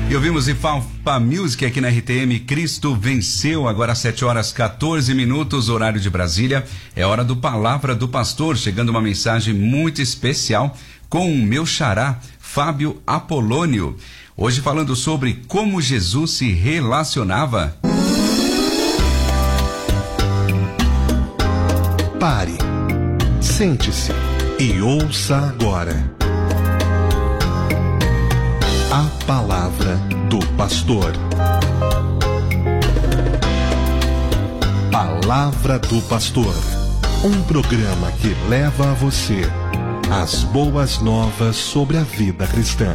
E ouvimos Ifafa Music aqui na RTM. Cristo venceu, agora às 7h14, horário de Brasília. É hora do Palavra do Pastor, chegando uma mensagem muito especial com o meu xará, Fábio Apolônio. Hoje falando sobre como Jesus se relacionava. Pare, sente-se e ouça agora a Palavra do Pastor. Palavra do Pastor, um programa que leva a você as boas novas sobre a vida cristã.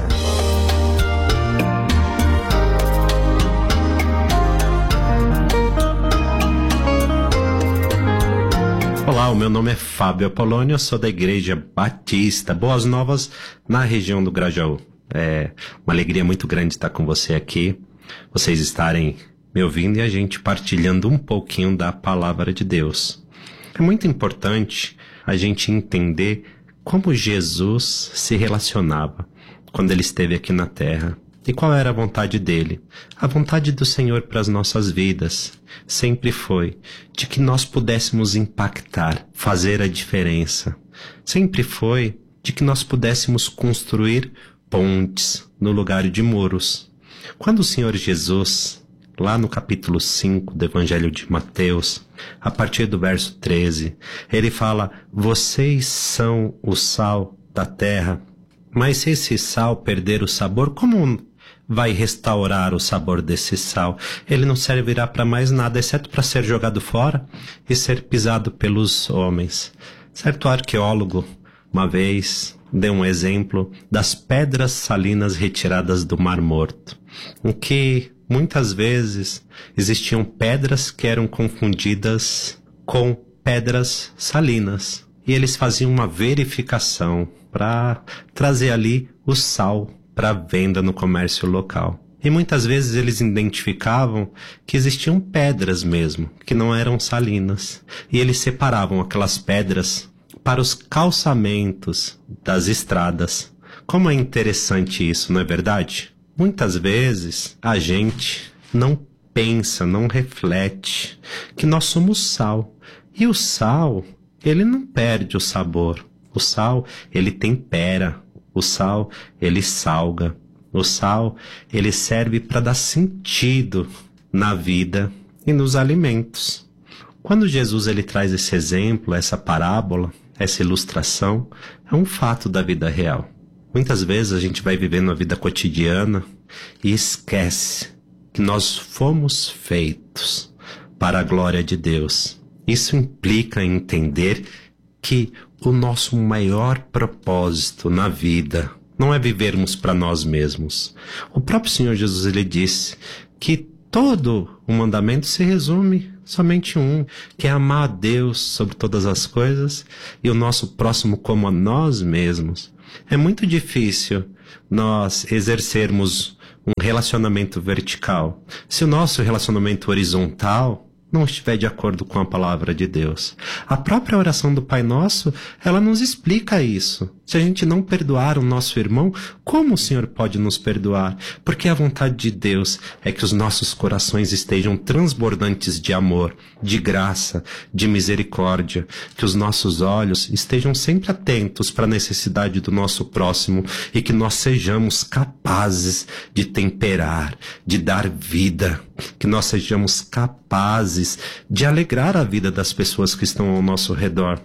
Olá, o meu nome é Fábio Apolônio, eu sou da Igreja Batista Boas Novas, na região do Grajaú. É uma alegria muito grande estar com você aqui, vocês estarem me ouvindo e a gente partilhando um pouquinho da Palavra de Deus. É muito importante a gente entender como Jesus se relacionava quando ele esteve aqui na Terra. E qual era a vontade dele? A vontade do Senhor para as nossas vidas sempre foi de que nós pudéssemos impactar, fazer a diferença. Sempre foi de que nós pudéssemos construir pontes no lugar de muros. Quando o Senhor Jesus, lá no capítulo 5 do Evangelho de Mateus, a partir do verso 13, ele fala: vocês são o sal da terra, mas se esse sal perder o sabor, como vai restaurar o sabor desse sal? Ele não servirá para mais nada, exceto para ser jogado fora e ser pisado pelos homens. Certo arqueólogo, uma vez, deu um exemplo das pedras salinas retiradas do Mar Morto, em que muitas vezes existiam pedras que eram confundidas com pedras salinas. E eles faziam uma verificação para trazer ali o sal para venda no comércio local. E muitas vezes eles identificavam que existiam pedras mesmo, que não eram salinas. E eles separavam aquelas pedras para os calçamentos das estradas. Como é interessante isso, não é verdade? Muitas vezes a gente não pensa, não reflete que nós somos sal. E o sal, ele não perde o sabor. O sal, ele tempera. O sal, ele salga. O sal, ele serve para dar sentido na vida e nos alimentos. Quando Jesus ele traz esse exemplo, essa parábola, essa ilustração, é um fato da vida real. Muitas vezes a gente vai vivendo a vida cotidiana e esquece que nós fomos feitos para a glória de Deus. Isso implica em entender que o nosso maior propósito na vida não é vivermos para nós mesmos. O próprio Senhor Jesus ele disse que todo o mandamento se resume somente um, que é amar a Deus sobre todas as coisas e o nosso próximo como a nós mesmos. É muito difícil nós exercermos um relacionamento vertical se o nosso relacionamento horizontal não estiver de acordo com a palavra de Deus. A própria oração do Pai Nosso, ela nos explica isso. Se a gente não perdoar o nosso irmão, como o Senhor pode nos perdoar? Porque a vontade de Deus é que os nossos corações estejam transbordantes de amor, de graça, de misericórdia, que os nossos olhos estejam sempre atentos para a necessidade do nosso próximo e que nós sejamos capazes de temperar, de dar vida, que nós sejamos capazes de alegrar a vida das pessoas que estão ao nosso redor.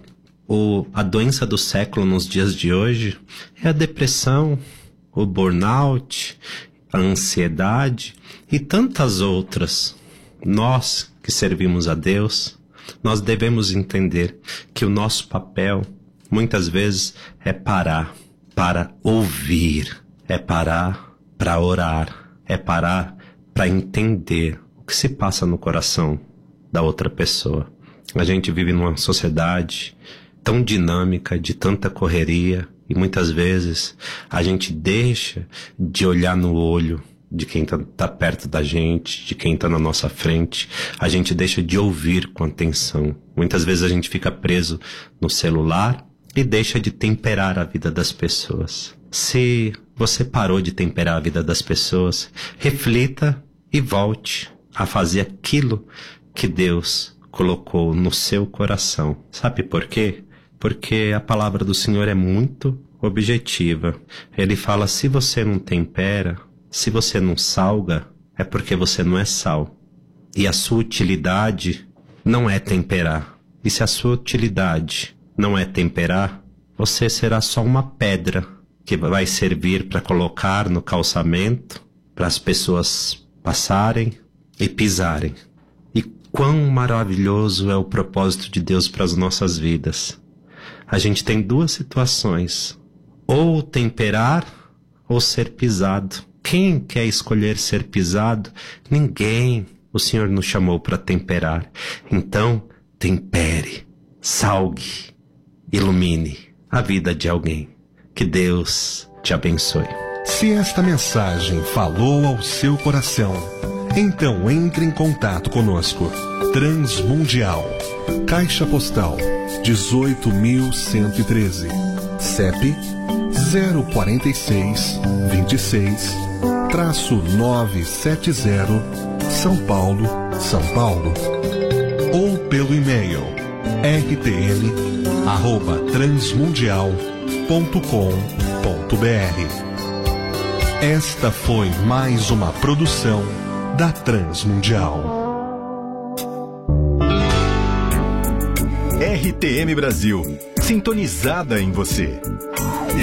A doença do século nos dias de hoje é a depressão, o burnout, a ansiedade e tantas outras. Nós que servimos a Deus, nós devemos entender que o nosso papel muitas vezes é parar para ouvir, é parar para orar, é parar para entender o que se passa no coração da outra pessoa. A gente vive numa sociedade tão dinâmica, de tanta correria, e muitas vezes a gente deixa de olhar no olho de quem tá perto da gente, de quem tá na nossa frente. A gente deixa de ouvir com atenção. Muitas vezes a gente fica preso no celular e deixa de temperar a vida das pessoas. Se você parou de temperar a vida das pessoas. Reflita e volte a fazer aquilo que Deus colocou no seu coração. Sabe por quê? Porque a palavra do Senhor é muito objetiva. Ele fala, se você não tempera, se você não salga, é porque você não é sal. E a sua utilidade não é temperar. E se a sua utilidade não é temperar, você será só uma pedra que vai servir para colocar no calçamento, para as pessoas passarem e pisarem. E quão maravilhoso é o propósito de Deus para as nossas vidas. A gente tem duas situações, ou temperar ou ser pisado. Quem quer escolher ser pisado? Ninguém. O Senhor nos chamou para temperar. Então, tempere, salgue, ilumine a vida de alguém. Que Deus te abençoe. Se esta mensagem falou ao seu coração, então entre em contato conosco. Transmundial, Caixa Postal 18.113, CEP 046 26-970, São Paulo, São Paulo. Ou pelo e-mail rtm@transmundial.com.br. Esta foi mais uma produção da Transmundial. RTM Brasil, sintonizada em você.